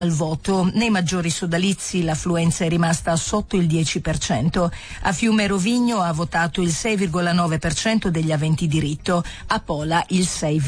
al voto. Nei maggiori sodalizi l'affluenza è rimasta sotto il 10%. A Fiume Rovigno ha votato il 6,9% degli aventi diritto, a Pola il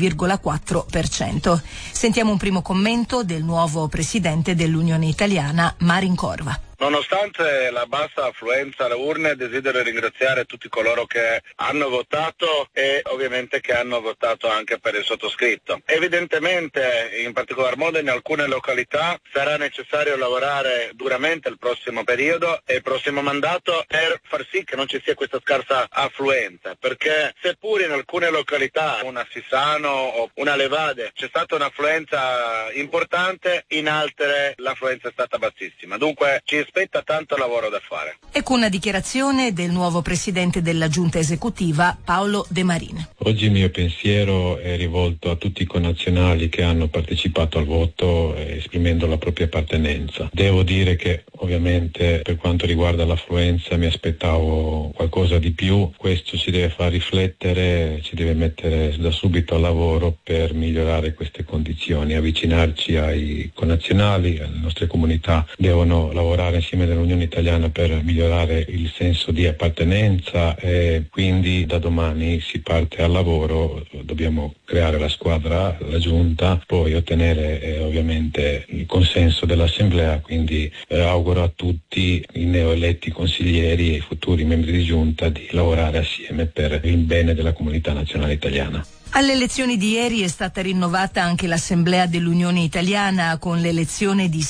6,4%. Sentiamo un primo commento del nuovo presidente dell'Unione Italiana, Marin Corva. Nonostante la bassa affluenza alle urne, desidero ringraziare tutti coloro che hanno votato e ovviamente che hanno votato anche per il sottoscritto. Evidentemente, in particolar modo in alcune località, sarà necessario lavorare duramente il prossimo periodo e il prossimo mandato per far sì che non ci sia questa scarsa affluenza, perché seppur in alcune località, una Sissano o una Levade, c'è stata un'affluenza importante, in altre l'affluenza è stata bassissima. Dunque ci aspetta tanto lavoro da fare. Ecco una dichiarazione del nuovo presidente della giunta esecutiva, Paolo De Marin. Oggi il mio pensiero è rivolto a tutti i connazionali che hanno partecipato al voto esprimendo la propria appartenenza. Devo dire che ovviamente per quanto riguarda l'affluenza mi aspettavo qualcosa di più. Questo ci deve far riflettere, ci deve mettere da subito al lavoro per migliorare queste condizioni, avvicinarci ai connazionali, alle nostre comunità. Devono lavorare insieme all'Unione Italiana per migliorare il senso di appartenenza e quindi da domani si parte al lavoro. Dobbiamo creare la squadra, la giunta, poi ottenere ovviamente il consenso dell'Assemblea, quindi auguro a tutti i neoeletti consiglieri e i futuri membri di giunta di lavorare assieme per il bene della comunità nazionale italiana. Alle elezioni di ieri è stata rinnovata anche l'Assemblea dell'Unione Italiana con l'elezione di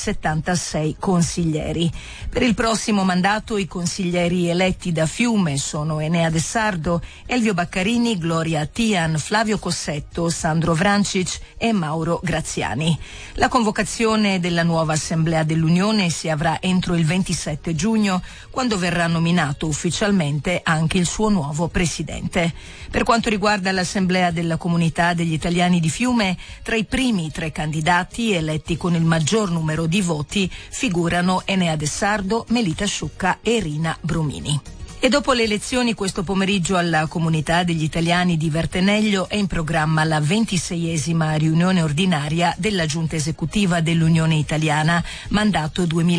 76 consiglieri. Per il prossimo mandato i consiglieri eletti da Fiume sono Enea De Sardo, Elvio Baccarini, Gloria Tian, Flavio Cossetto, Sandro Vrancic e Mauro Graziani. La convocazione della nuova Assemblea dell'Unione si avrà entro il 27 giugno, quando verrà nominato ufficialmente anche il suo nuovo presidente. Per quanto riguarda l'Assemblea della Comunità degli Italiani di Fiume, tra i primi 3 candidati eletti con il maggior numero di voti figurano Enea De Sardo, Melita Sciucca e Rina Brumini. E dopo le elezioni questo pomeriggio alla Comunità degli Italiani di Verteneglio è in programma la 26esima riunione ordinaria della Giunta Esecutiva dell'Unione Italiana, mandato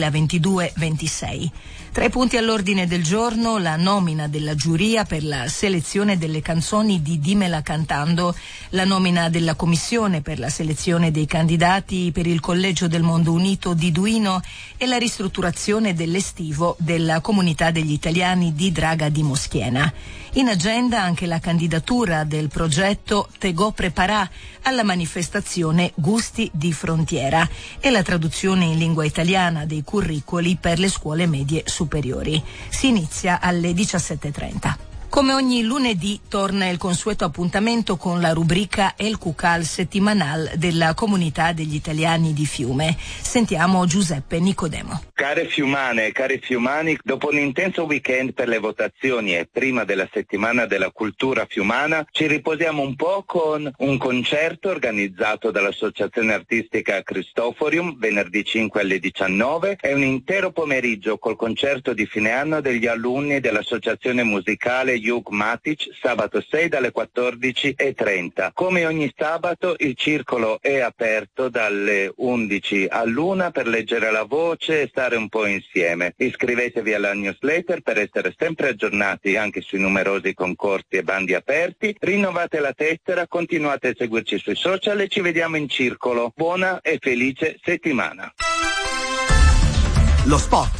2022-26. Tra i punti all'ordine del giorno la nomina della giuria per la selezione delle canzoni di Dimmela Cantando, la nomina della commissione per la selezione dei candidati per il Collegio del Mondo Unito di Duino e la ristrutturazione dell'estivo della Comunità degli Italiani di Draga di Moschiena. In agenda anche la candidatura del progetto Tegò Preparà alla manifestazione Gusti di Frontiera e la traduzione in lingua italiana dei curricoli per le scuole medie superiori. Si inizia alle 17:30. Come ogni lunedì torna il consueto appuntamento con la rubrica El Cucal settimanal della Comunità degli Italiani di Fiume. Sentiamo Giuseppe Nicodemo. Care fiumane e cari fiumani, dopo un intenso weekend per le votazioni e prima della settimana della cultura fiumana, ci riposiamo un po' con un concerto organizzato dall'Associazione Artistica Cristoforium venerdì 5 alle 19 e un intero pomeriggio col concerto di fine anno degli alunni dell'Associazione Musicale Jug Matic sabato 6 dalle 14:30. Come ogni sabato il circolo è aperto dalle 11 all'1 per leggere la voce e stare un po' insieme. Iscrivetevi alla newsletter per essere sempre aggiornati anche sui numerosi concorsi e bandi aperti. Rinnovate la tessera, continuate a seguirci sui social e ci vediamo in circolo. Buona e felice settimana. Lo spot.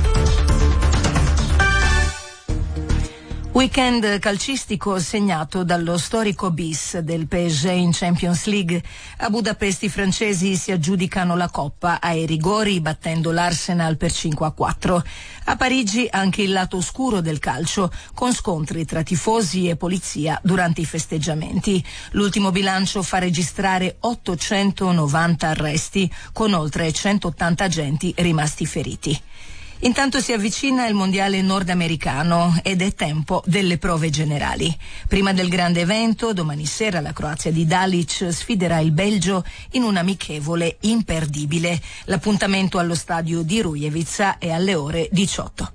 Weekend calcistico segnato dallo storico bis del PSG in Champions League. A Budapest i francesi si aggiudicano la coppa ai rigori battendo l'Arsenal per 5-4. A Parigi anche il lato oscuro del calcio, con scontri tra tifosi e polizia durante i festeggiamenti. L'ultimo bilancio fa registrare 890 arresti, con oltre 180 agenti rimasti feriti. Intanto si avvicina il mondiale nordamericano ed è tempo delle prove generali. Prima del grande evento, domani sera la Croazia di Dalic sfiderà il Belgio in un amichevole imperdibile. L'appuntamento allo stadio di Rujevica è alle ore 18.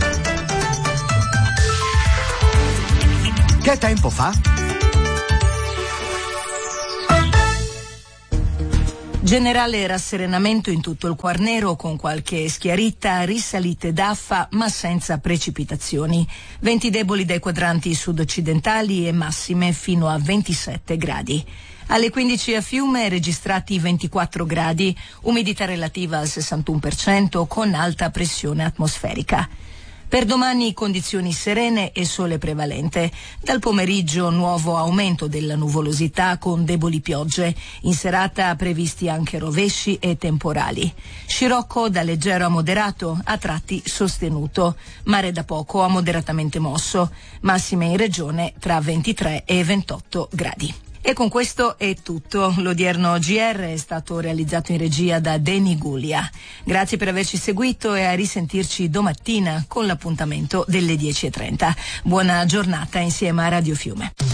Che tempo fa? Generale rasserenamento in tutto il Quarnero con qualche schiarita, risalite d'affa ma senza precipitazioni. Venti deboli dai quadranti sud-occidentali e massime fino a 27 gradi. Alle 15 a Fiume registrati 24 gradi, umidità relativa al 61% con alta pressione atmosferica. Per domani condizioni serene e sole prevalente. Dal pomeriggio nuovo aumento della nuvolosità con deboli piogge. In serata previsti anche rovesci e temporali. Scirocco da leggero a moderato, a tratti sostenuto. Mare da poco a moderatamente mosso. Massime in regione tra 23 e 28 gradi. E con questo è tutto. L'odierno GR è stato realizzato in regia da Deni Gulia. Grazie per averci seguito e a risentirci domattina con l'appuntamento delle 10:30. Buona giornata insieme a Radio Fiume.